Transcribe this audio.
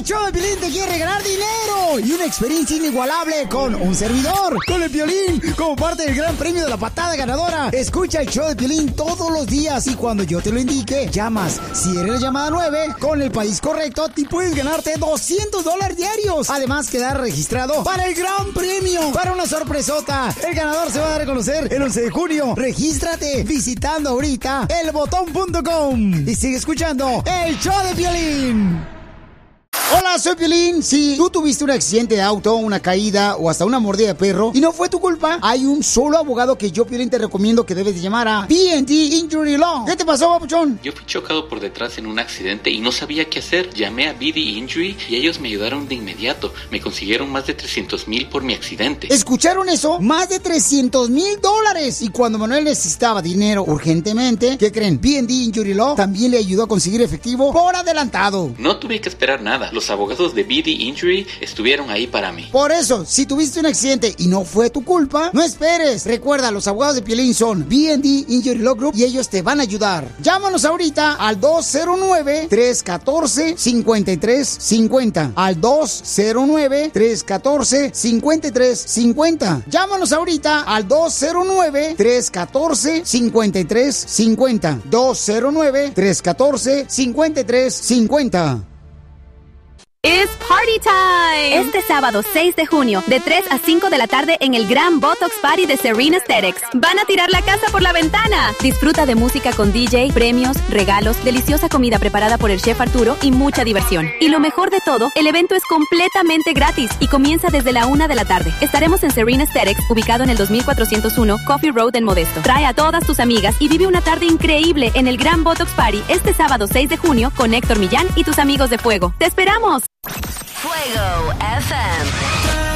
show de Piolín te quiere regalar dinero y una experiencia inigualable con un servidor, con el Piolín, como parte del gran premio de la patada ganadora. Escucha el show de Piolín todos los días y cuando yo te lo indique, llamas. Si eres la llamada 9, con el país correcto, te puedes ganarte $200 diarios. Además, quedar registrado para el gran premio, para una sorpresota. El ganador se va a dar a conocer el 11 de junio. Regístrate visitando ahorita elbotón.com y sigue escuchando el show de Piolín. Hola, soy Piolín. Si tú tuviste un accidente de auto, una caída o hasta una mordida de perro y no fue tu culpa, hay un solo abogado que yo, Piolín, te recomiendo que debes de llamar a B&D Injury Law. ¿Qué te pasó, papuchón? Yo fui chocado por detrás en un accidente y no sabía qué hacer. Llamé a B&D Injury y ellos me ayudaron de inmediato. Me consiguieron más de $300,000 por mi accidente. ¿Escucharon eso? Más de $300,000. Y cuando Manuel necesitaba dinero urgentemente, ¿qué creen? B&D Injury Law también le ayudó a conseguir efectivo por adelantado. No tuve que esperar nada. Los abogados de B&D Injury estuvieron ahí para mí. Por eso, si tuviste un accidente y no fue tu culpa, no esperes. Recuerda, los abogados de Piolín son B&D Injury Law Group y ellos te van a ayudar. Llámanos ahorita al 209-314-5350. Al 209-314-5350. Llámanos ahorita al 209-314-5350. 209-314-5350. It's party time. Este sábado 6 de junio, de 3 a 5 de la tarde en el Gran Botox Party de Serena Aesthetics. Van a tirar la casa por la ventana. Disfruta de música con DJ, premios, regalos, deliciosa comida preparada por el chef Arturo y mucha diversión. Y lo mejor de todo, el evento es completamente gratis y comienza desde la 1 de la tarde. Estaremos en Serena Aesthetics, ubicado en el 2401 Coffee Road en Modesto. Trae a todas tus amigas y vive una tarde increíble en el Gran Botox Party este sábado 6 de junio con Héctor Millán y tus amigos de Fuego. ¡Te esperamos! Fuego FM.